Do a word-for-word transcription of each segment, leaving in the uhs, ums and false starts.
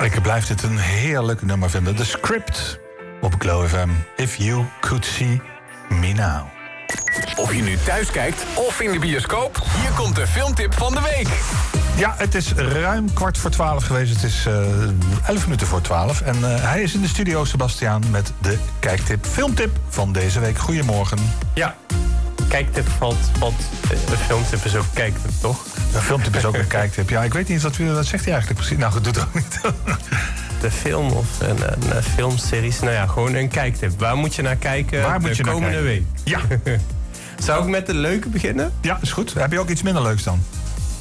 Ik blijf dit een heerlijk nummer vinden. The Script op Glow F M. If you could see me now. Of je nu thuis kijkt of in de bioscoop, hier komt de filmtip van de week. Ja, het is ruim kwart voor twaalf geweest. Het is uh, elf minuten voor twaalf. En uh, hij is in de studio, Sebastiaan, met de kijktip, filmtip van deze week. Goedemorgen. Ja, kijktip valt, valt een filmtip is ook kijktip, toch? Een filmtip is ook een kijktip. Ja, ik weet niet wat, wat zegt hij eigenlijk precies. Nou goed, doet het ook niet. De film of een, een, een filmseries, nou ja, gewoon een kijktip. Waar moet je naar kijken Waar de moet je komende naar week? Ja. Zou ik met de leuke beginnen? Ja, is goed. Heb je ook iets minder leuks dan?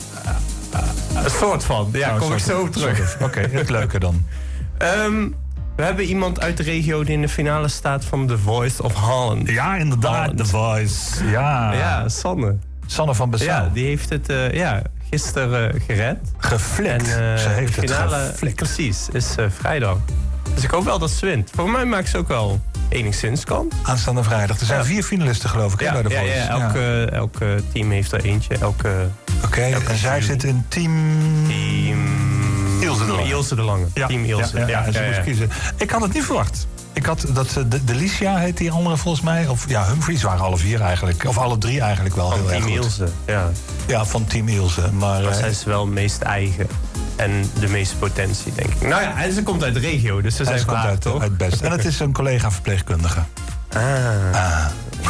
Een soort van, ja, Nou, kom ik zo op terug. Oké, okay, het leuke dan. Um, we hebben iemand uit de regio die in de finale staat van The Voice of Holland. Ja, inderdaad, Holland. The Voice. Ja, Ja, Sanne. Sanne van Bessuil. Ja, die heeft het uh, ja, gisteren uh, gered. Geflikt. En, uh, ze heeft de finale, het geflikt. Precies, is uh, vrijdag. Dus ik hoop wel dat ze wint. Voor mij maakt ze ook wel enigszins kans. Aanstaande vrijdag. Er zijn Ja. vier finalisten, geloof ik, Ja, hè, bij de ja, Voice. ja, elk, ja. Uh, elk uh, team heeft er eentje. Elke, Oké, okay, en zij jury. zit in team... Team... Ilse de Lange. Ilse de Lange. Ja, Team Ilse. Ja, ja, ja, en ze ja, moest ja. kiezen. Ik had het niet verwacht. Ik had dat de, de Licia heet die andere volgens mij. Of ja, Humphries waren alle vier eigenlijk. Of alle drie eigenlijk wel Van heel erg Team goed. Ilse, ja. Ja, van Team Ilse. Maar, Maar uh, zij is wel het meest eigen. En de meeste potentie, denk ik. Nou ja, en ze komt uit de regio, dus ze hij zijn komt klaar, uit, toch? uit best. En het is een collega verpleegkundige. Ah. Ah.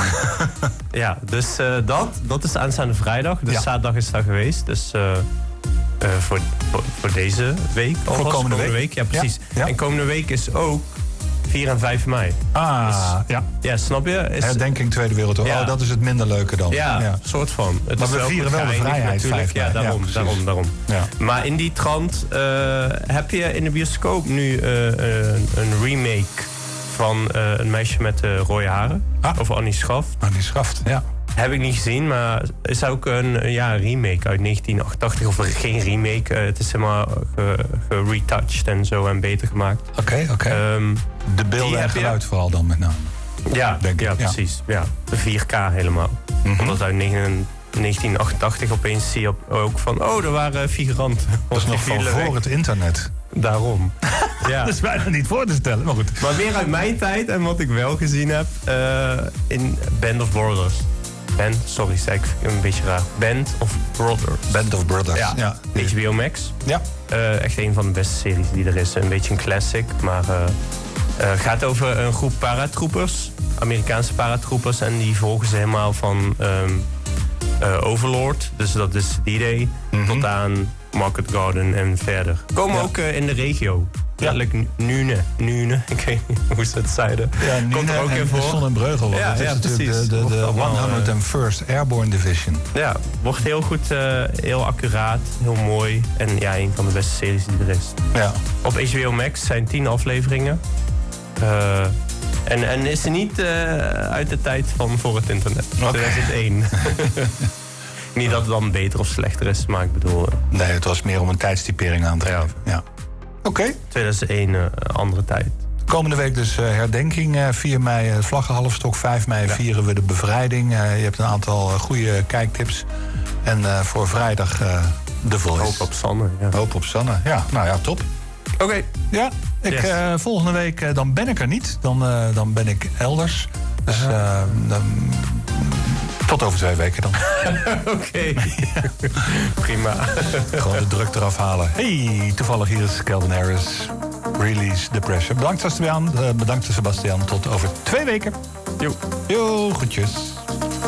Ja, dus uh, dat, dat is aanstaande vrijdag. Dus Ja. zaterdag is daar geweest. Dus uh, uh, voor, voor, voor deze week. Voor alvast. komende week. Ja, precies. Ja, ja. En komende week is ook vier en vijf mei. Ah, Dus- ja. Ja, snap je? Is, Herdenking Tweede Wereldoorlog. Ja. Oh, dat is het minder leuke dan. ja, ja. soort van. Het Maar is we vieren wel de geëindigd vrijheid, natuurlijk. vijf mei. Ja, daarom, Ja, precies. daarom, daarom. Ja. Maar in die trant uh, heb je in de bioscoop nu uh, een, een remake van uh, Een meisje met uh, rode haren. Ah. Over Annie Schaf. Maar die schaft, ja. Heb ik niet gezien, maar het is ook een, een ja, remake uit negentien achtentachtig. Of geen remake, uh, het is helemaal geretouched en zo en beter gemaakt. Oké, okay, oké. Okay. Um, de beelden en heb je- geluid vooral dan met name. ja, Denk ik, ja, ja. precies. Ja. De vier K helemaal. Mhm. Omdat uit negentien achtentachtig opeens zie je op, ook van... oh, er waren figuranten. Dat is Die nog van vielen voor weg. het internet. Daarom. Ja. Dat is bijna niet voor te stellen, maar goed. Maar weer uit mijn tijd en wat ik wel gezien heb... Uh, in Band of Brothers. Band, sorry, zei ik een beetje raar. Band of Brothers. Band of Brothers. Ja, Ja. H B O Max. Ja. Uh, echt een van de beste series die er is. Een beetje een classic, maar... Uh, uh, gaat over een groep paratroopers. Amerikaanse paratroopers. En die volgen ze helemaal van um, uh, Overlord. Dus dat is D-Day. Mhm. Tot aan Market Garden en verder. Komen Ja. ook uh, in de regio. Letterlijk Nune. Nune. Ik weet niet hoe ze het zeiden. Ja, Komt er ook in voor. Zon en Breugel. Ja, dat is ja, natuurlijk precies. de, de, Wordt de allemaal, uh, honderdfirst Airborne Division. Ja, wordt heel goed, uh, heel accuraat, heel mooi. En ja, een van de beste series die er is. Ja. Op H B O Max zijn tien afleveringen. Uh, en, en is er niet uh, uit de tijd van voor het internet. Okay. tweeduizend één. Niet dat het dan beter of slechter is, maar ik bedoel... Uh, Nee, het was meer om een tijdstipering aan te Ja. geven. Ja. Oké. Okay. tweeduizend één, uh, andere tijd. Komende week dus uh, herdenking. Uh, vier mei uh, vlaggenhalfstok. vijf mei ja. vieren we de bevrijding. Uh, je hebt een aantal uh, goede kijktips. En uh, voor vrijdag uh, The Voice. Hoop op Sanne. Ja. Hoop op Sanne. Ja, nou ja, top. Oké. Okay. Ja, ik, Yes. uh, volgende week uh, dan ben ik er niet. Dan, uh, dan ben ik elders. Dus uh, dan, tot over twee weken dan. Oké. Okay. Prima. Gewoon de druk eraf halen. Hey, toevallig hier is Calvin Harris. Release the Pressure. Bedankt Sebastiaan. Uh, bedankt Sebastiaan. Tot over twee weken. Jo. Jo, groetjes.